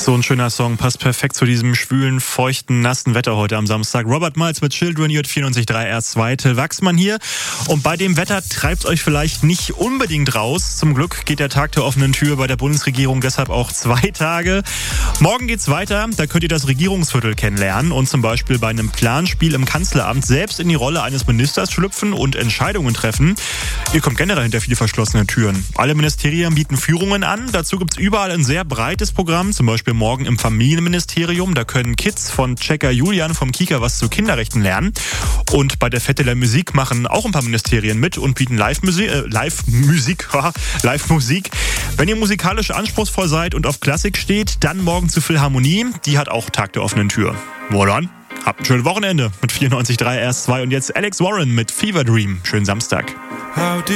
So ein schöner Song, passt perfekt zu diesem schwülen, feuchten, nassen Wetter heute am Samstag. Robert Miles mit Children, J94.3 R2, Till Wachsmann hier. Und bei dem Wetter treibt euch vielleicht nicht unbedingt raus. Zum Glück geht der Tag der offenen Tür bei der Bundesregierung deshalb auch 2 Tage. Morgen geht's weiter, da könnt ihr das Regierungsviertel kennenlernen und zum Beispiel bei einem Planspiel im Kanzleramt selbst in die Rolle eines Ministers schlüpfen und Entscheidungen treffen. Ihr kommt generell hinter viele verschlossene Türen. Alle Ministerien bieten Führungen an. Dazu gibt's überall ein sehr breites Programm, zum Beispiel morgen im Familienministerium. Da können Kids von Checker Julian vom Kika was zu Kinderrechten lernen. Und bei der Fête de la Musique machen auch ein paar Ministerien mit und bieten Live-Musik. Wenn ihr musikalisch anspruchsvoll seid und auf Klassik steht, dann morgen zu Philharmonie. Die hat auch Tag der offenen Tür. Wo dann? Habt ein schönes Wochenende mit 94.3 R2 und jetzt Alex Warren mit Fever Dream. Schönen Samstag.